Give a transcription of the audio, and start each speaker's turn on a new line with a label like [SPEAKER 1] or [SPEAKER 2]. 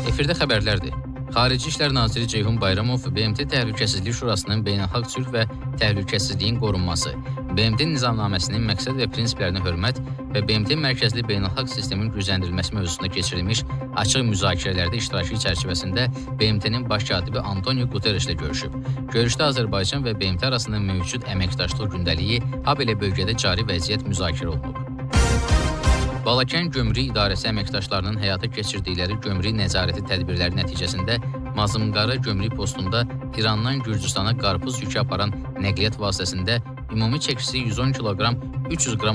[SPEAKER 1] Efirdə xəbərlərdir. Xarici İşlər naziri Ceyhun Bayramov BMT Təhlükəsizlik Şurasının beynəlxalq sülh və təhlükəsizliyin qorunması, BMT nizamnaməsinin məqsəd və prinsiplərinə hörmət və BMT mərkəzli beynəlxalq sistemin gücləndirilməsi mövzusunda keçirilmiş açıq müzakirələrdə iştirakı çərçivəsində BMT-nin baş katibi Antonio Guterres ilə görüşüb. Görüşdə Azərbaycan və BMT arasında mövcud əməkdaşlıq gündəliyi, habelə bölgədə cari vəziyyət müzakirə olunub. Balakən Gömrük İdarəsi əməkdaşlarının həyata keçirdikləri gömrük nəzarəti tədbirləri nəticəsində Mazımqara gömrük postunda İrandan Gürcüstana qarpız yükü aparan nəqliyyat vasitəsində ümumi çəkisi 110 kiloqram 300 qram